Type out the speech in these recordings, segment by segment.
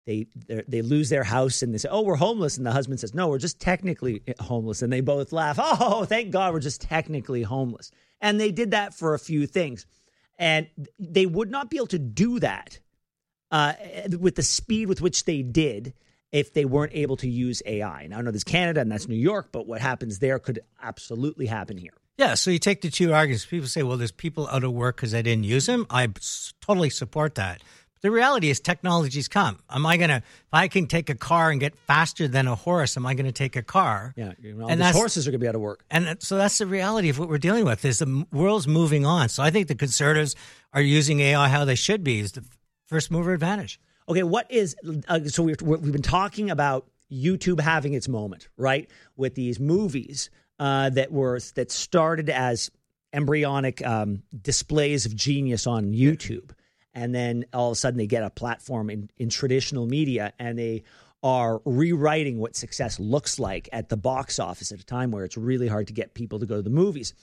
they lose their house and they say, "Oh, we're homeless," and the husband says, "No, we're just technically homeless," and they both laugh. "Oh, thank God, we're just technically homeless." And they did that for a few things, and they would not be able to do that with the speed with which they did if they weren't able to use AI. Now, I know there's Canada and that's New York, but what happens there could absolutely happen here. Yeah, so you take the two arguments. People say, well, there's people out of work because they didn't use them. I totally support that. But the reality is technology's come. If I can take a car and get faster than a horse, am I going to take a car? Yeah, and horses are going to be out of work. And so that's the reality of what we're dealing with is the world's moving on. So I think the conservatives are using AI how they should be, is the first mover advantage. Okay, what is so we've been talking about YouTube having its moment, right? With these movies that started as embryonic displays of genius on YouTube, and then all of a sudden they get a platform in traditional media, and they are rewriting what success looks like at the box office at a time where it's really hard to get people to go to the movies.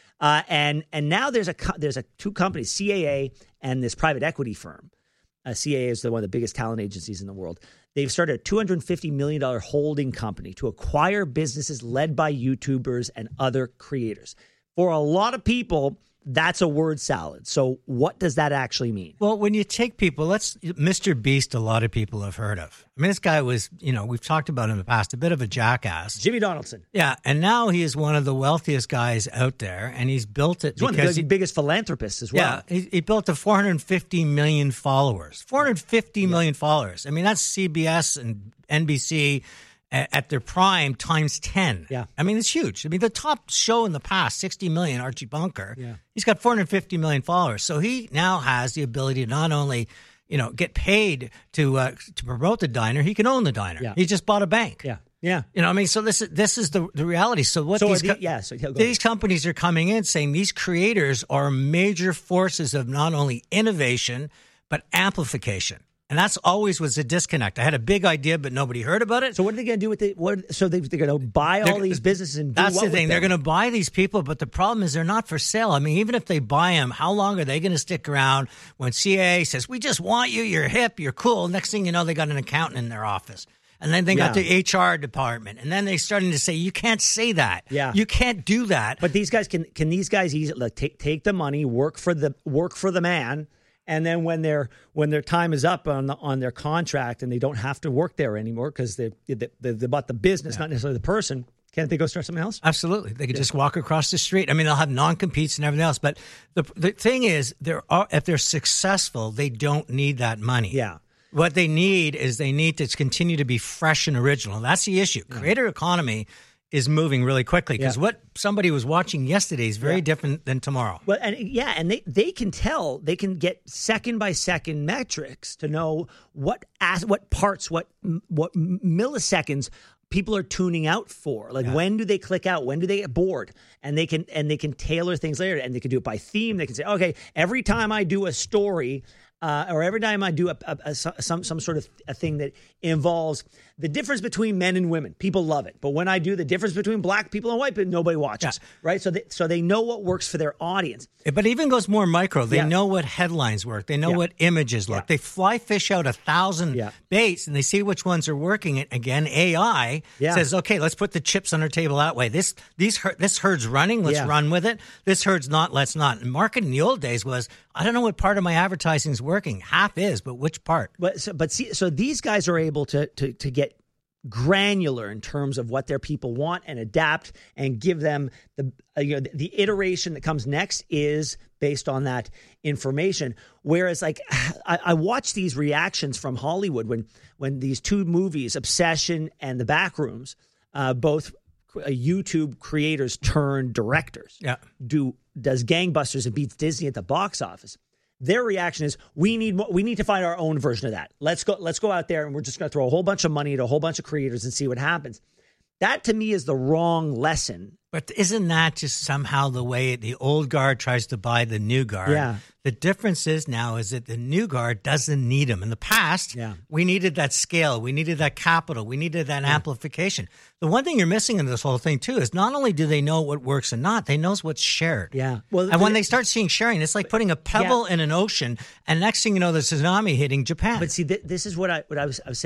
And now there's two companies, CAA and this private equity firm. CAA is one of the biggest talent agencies in the world. They've started a $250 million holding company to acquire businesses led by YouTubers and other creators. For a lot of people, that's a word salad. So what does that actually mean? Well, when you take people, Mr. Beast, a lot of people have heard of. I mean, this guy was, we've talked about him in the past, a bit of a jackass. Jimmy Donaldson. Yeah, and now he is one of the wealthiest guys out there, and he's built it. He's one of the biggest philanthropists as well. Yeah, he built 450 million followers. 450 million followers. I mean, that's CBS and NBC at their prime times 10. Yeah. I mean, it's huge. I mean, the top show in the past, 60 million, Archie Bunker, yeah. He's got 450 million followers. So he now has the ability to not only, get paid to promote the diner, he can own the diner. Yeah. He just bought a bank. Yeah. Yeah. I mean, so this is the reality. So what these companies are coming in saying these creators are major forces of not only innovation, but amplification. And that's always was a disconnect. I had a big idea, but nobody heard about it. So what are they going to do with it? So they're going to buy all these businesses and do that's what the thing. With they're going to buy these people, but the problem is they're not for sale. I mean, even if they buy them, how long are they going to stick around when CAA says, we just want you, you're hip, you're cool. Next thing you know, they got an accountant in their office. And then they got the HR department. And then they're starting to say, you can't say that. Yeah. You can't do that. But these guys, can these guys easily take the money, work for the man, and then when their time is up on their contract and they don't have to work there anymore because they bought the business, not necessarily the person, can't they go start something else? Absolutely. They could just walk across the street. I mean, they'll have non-competes and everything else. But the thing is, if they're successful, they don't need that money. Yeah. What they need is they need to continue to be fresh and original. That's the issue. Yeah. Creator economy is moving really quickly because what somebody was watching yesterday is very different than tomorrow. Well, and they can tell, they can get second by second metrics to know what milliseconds people are tuning out for. Like when do they click out? When do they get bored? And they can tailor things later, and they can do it by theme. They can say, okay, every time I do a story. Or every time I do some sort of a thing that involves the difference between men and women, people love it. But when I do the difference between black people and white people, nobody watches, right? So they know what works for their audience. But it even goes more micro. They know what headlines work. They know what images look. They fly fish out 1,000 baits, and they see which ones are working. And again, AI says, okay, let's put the chips on our table that way. This herd's running. Let's run with it. This herd's not. Let's not. And marketing in the old days was, I don't know what part of my advertising is working. Half is, but which part? So these guys are able to get granular in terms of what their people want and adapt and give them the iteration that comes next is based on that information. Whereas, like, I watch these reactions from Hollywood when these two movies, Obsession and The Backrooms, both YouTube creators turned directors, does gangbusters and beats Disney at the box office. Their reaction is, we need to find our own version of that. Let's go out there and we're just going to throw a whole bunch of money at a whole bunch of creators and see what happens. That to me is the wrong lesson. But isn't that just somehow the way the old guard tries to buy the new guard? Yeah. The difference is now is that the new guard doesn't need them. In the past, we needed that scale. We needed that capital. We needed that amplification. The one thing you're missing in this whole thing, too, is not only do they know what works and not, they know what's shared. Yeah. Well, and when they start seeing sharing, it's like putting a pebble in an ocean, and next thing you know, there's a tsunami hitting Japan. But see, this is what I was saying.